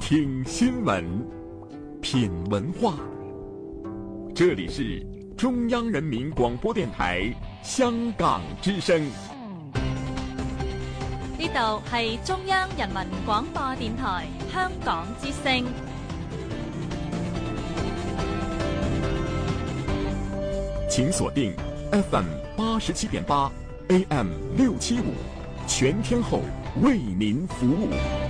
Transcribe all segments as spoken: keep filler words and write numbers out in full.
听新闻，品文化。这里是中央人民廣播電台香港之聲。 呢度係中央人民廣播電台香港之聲。 請鎖定 F M 八十七點八 A M 六七五，全天候為您服務。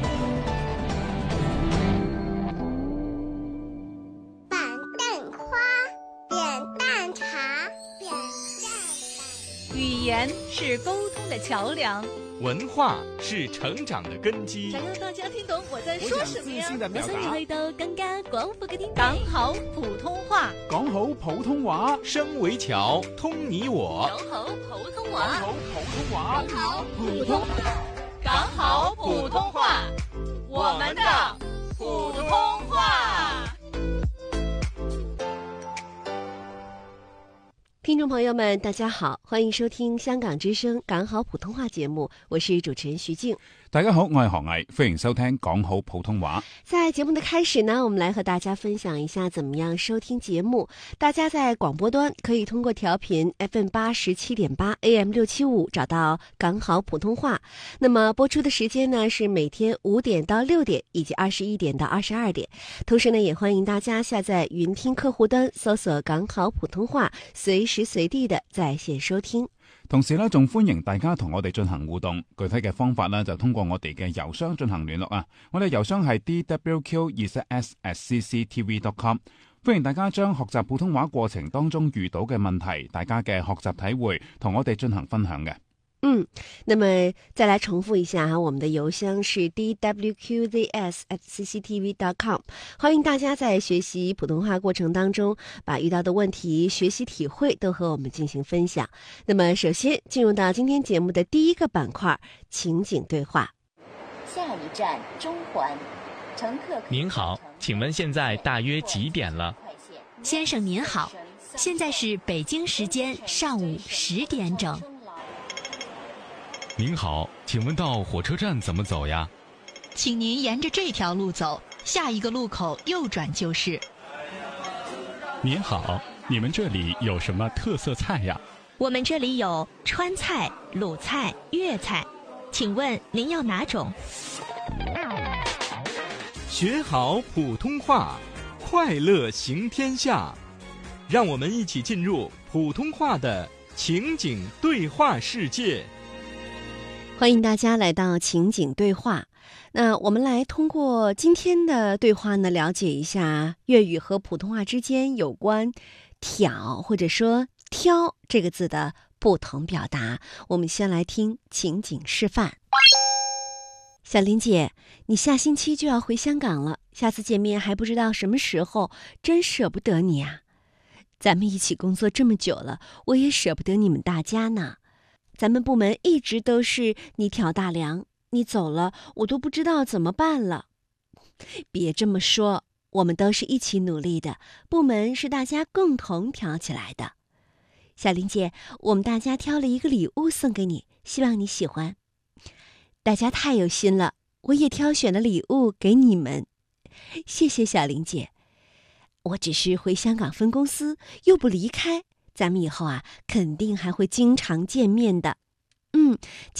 板凳花，扁担茶，扁担。 語言是溝通的橋梁， 文化是成長的根基。 想讓大家聽懂我在說什麼呀？ 我想要去到更加廣闊嘅天地。 講好普通話， 講好普通話， 聲為橋，通你我。 講好普通話， 講好普通話， 講好普通話，講好普通話，我們的普通話。 聽眾朋友們，大家好，歡迎收聽香港之聲講好普通話節目，我是主持人徐靜。 大家好，我係何毅，歡迎收聽講好普通話。 在節目的開始呢，我們來和大家分享一下怎麼樣收聽節目。大家在廣播端可以通過調頻 F M 八十七點八 A M 六七五找到講好普通話。那麼播出的時間呢是每天五點到六點，以及二十一點到二十二點。同時呢，也歡迎大家下載雲聽客戶端，搜索講好普通話，隨時隨地的在線收聽。 同時呢，仲歡迎大家同我哋進行互動。具體嘅方法呢，就通過我哋嘅郵箱進行聯絡啊。我哋郵箱係 d w q 二十 s at c c t v dot com。歡迎大家將學習普通話過程當中遇到嘅問題，大家嘅學習體會，同我哋進行分享嘅。 嗯，那麼再來重複一下哈，我們的郵箱是 d w q z s at c c t v dot com。歡迎大家在學習普通話過程當中，把遇到的問題、學習體會都和我們進行分享。那麼首先進入到今天節目的第一個板塊，情景對話。 下一站中環，乘客。 您好，請問現在大約幾點了？ 先生您好，現在是北京時間上午十點整。 您好，請問到火車站怎麼走呀？ 請您沿着這條路走，下一個路口右轉就是。 您好，你們這裡有什麼特色菜呀？ 我們這裡有川菜、魯菜、粵菜，請問您要哪種？ 學好普通話，快樂行天下。讓我們一起進入普通話的情景對話世界。 歡迎大家來到情景對話。那我們來通過今天的對話呢，了解一下粵語和普通話之間有關挑或者說挑這個字的不同表達。我們先來聽情景示範。小林姐，你下星期就要回香港了，下次見面還不知道什麼時候，真捨不得你啊。咱們一起工作這麼久了，我也捨不得你們大家呢。咱們部門一直都是你挑大梁，你走了，我都不知道怎麼辦了。別這麼說，我們都是一起努力的，部門是大家共同挑起來的。小林姐，我們大家挑了一個禮物送給你，希望你喜歡。大家太有心了，我也挑選了禮物給你們。謝謝小林姐，我只是回香港分公司，又不離開。咱們以後啊，肯定還會經常見面的。嗯。